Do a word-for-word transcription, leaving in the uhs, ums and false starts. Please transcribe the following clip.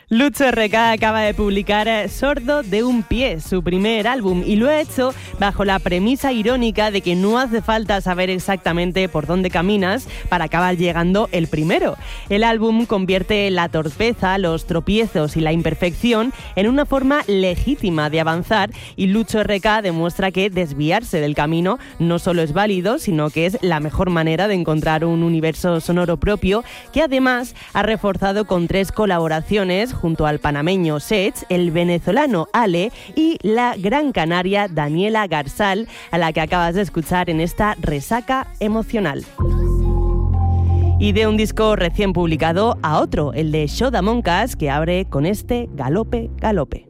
Lucho erre ka acaba de publicar Sordo de un pie, su primer álbum, y lo ha hecho bajo la premisa irónica de que no hace falta saber exactamente por dónde caminas para acabar llegando el primero. El álbum convierte la torpeza, los tropiezos y la imperfección en una forma legítima de avanzar, y Lucho erre ka demuestra que desviarse del camino no solo es válido, sino que es la mejor manera de encontrar un universo sonoro propio, que además ha reforzado con tres colaboraciones junto al panameño Sech, el venezolano Ale y la gran canaria Daniela Garzal, a la que acabas de escuchar en esta resaca emocional. Y de un disco recién publicado a otro, el de Xodamoncas, que abre con este Galope, Galope.